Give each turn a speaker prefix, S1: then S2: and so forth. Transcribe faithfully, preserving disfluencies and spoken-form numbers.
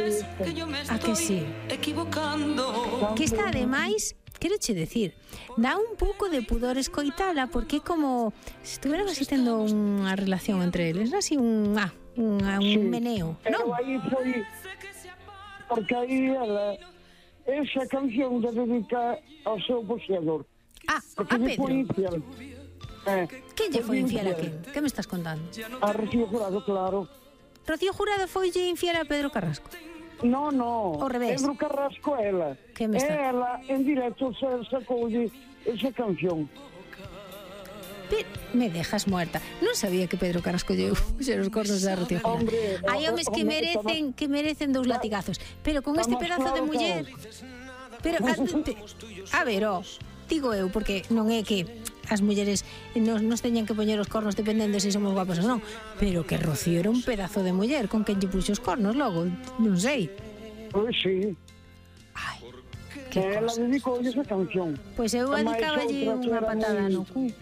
S1: A que sí? Que está ademais, quero che decir, dá un pouco de pudor escoitala, porque é como se estuveran así tendo unha relación entre eles, así un, ah, un, un
S2: Sí,
S1: meneo,
S2: pero
S1: non?
S2: aí foi porque aí ela esa canción de dedica ao seu boxeador,
S1: Ah,
S2: porque
S1: a
S2: lle foi
S1: Pedro.
S2: infiel. Eh,
S1: Quen lle foi infiel a quen? Que me estás contando?
S2: A Rocío Jurado, claro.
S1: Rocío Jurado foille infiel a Pedro Carrasco?
S2: No, no.
S1: Ao revés.
S2: Pedro Carrasco ela.
S1: Que me está-
S2: Ela en directo se sacoulle esa canción.
S1: Pe- me dejas muerta. Non sabía que Pedro Carrasco lle puxera os cornos a Rocío Jurado.
S2: Hombre,
S1: Hai homes que
S2: hombre,
S1: merecen que merecen dous latigazos, pero con
S2: está
S1: este
S2: máis
S1: pedazo de
S2: claro
S1: muller. Pero a, te- a ver, oh, digo eu, porque non é que as mulleres nos, nos teñan que poñer os cornos dependendo se somos guapos ou non, pero que Rocío era un pedazo de muller con quen lle puxo os cornos logo, non sei.
S2: Pois sí.
S1: Ai,
S2: Que
S1: que
S2: ela
S1: cosa.
S2: dedicou esa canción.
S1: Pois eu
S2: Ademais,
S1: adicaballe
S2: outra que
S1: unha
S2: era
S1: patada
S2: moi-
S1: no cu.